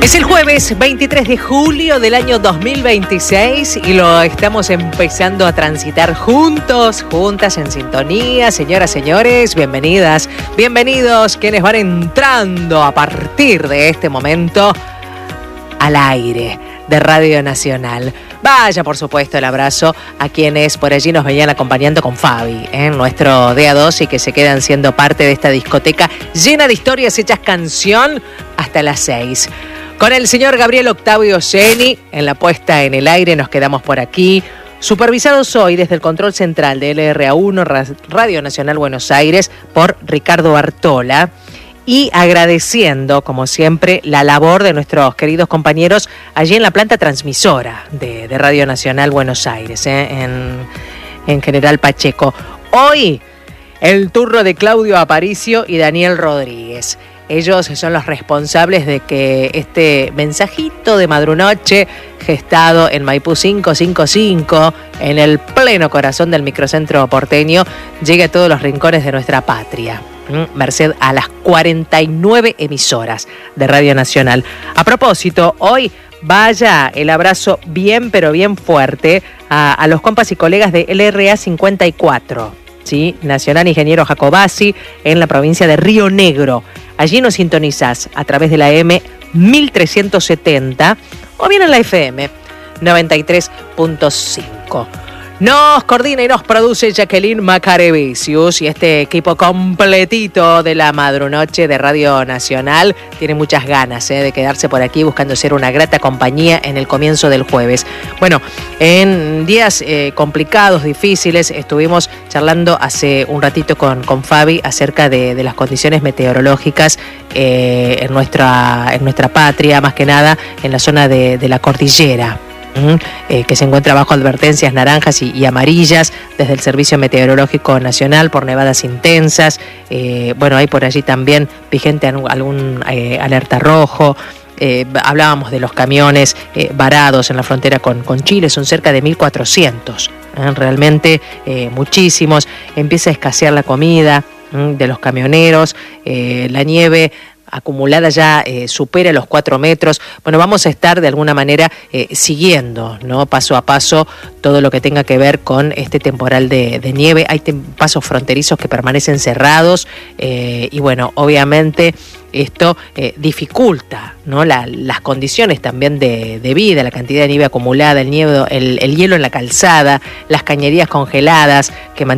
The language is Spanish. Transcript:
Es el jueves 23 de julio del año 2026 y lo estamos empezando a transitar juntos, juntas, en sintonía. Señoras, señores, bienvenidas, bienvenidos quienes van entrando a partir de este momento al aire de Radio Nacional. Vaya, por supuesto, el abrazo a quienes por allí nos venían acompañando con Fabi, nuestro DA2, y que se quedan siendo parte de esta discoteca llena de historias hechas canción hasta las 6. Con el señor Gabriel Octavio Geni en la puesta en el aire nos quedamos por aquí, supervisados hoy desde el control central de LRA1 Radio Nacional Buenos Aires por Ricardo Bartola, y agradeciendo, como siempre, la labor de nuestros queridos compañeros allí en la planta transmisora de Radio Nacional Buenos Aires, en General Pacheco. Hoy, el turno de Claudio Aparicio y Daniel Rodríguez. Ellos son los responsables de que este mensajito de madrunoche, gestado en Maipú 555, en el pleno corazón del microcentro porteño, llegue a todos los rincones de nuestra patria, merced a las 49 emisoras de Radio Nacional. A propósito, hoy vaya el abrazo bien, pero bien fuerte a los compas y colegas de LRA 54, ¿sí? Nacional Ingeniero Jacobasi, en la provincia de Río Negro. Allí nos sintonizás a través de la M 1370 o bien en la FM 93.5. Nos coordina y nos produce Jacqueline Macarevicius, y este equipo completito de la madrunoche de Radio Nacional tiene muchas ganas de quedarse por aquí buscando ser una grata compañía en el comienzo del jueves. Bueno, en días complicados, difíciles, estuvimos charlando hace un ratito con Fabi acerca de las condiciones meteorológicas en nuestra patria, más que nada en la zona de la cordillera. Que se encuentra bajo advertencias naranjas y amarillas desde el Servicio Meteorológico Nacional por nevadas intensas. Bueno, hay por allí también vigente algún alerta rojo. Hablábamos de los camiones varados en la frontera con Chile, son cerca de 1.400, realmente muchísimos. Empieza a escasear la comida de los camioneros, la nieve acumulada ya supera los 4 metros. Bueno, vamos a estar de alguna manera siguiendo, ¿no?, paso a paso todo lo que tenga que ver con este temporal de nieve. Hay pasos fronterizos que permanecen cerrados y bueno, obviamente esto dificulta, ¿no?, las condiciones también de vida, la cantidad de nieve acumulada, el hielo en la calzada, las cañerías congeladas que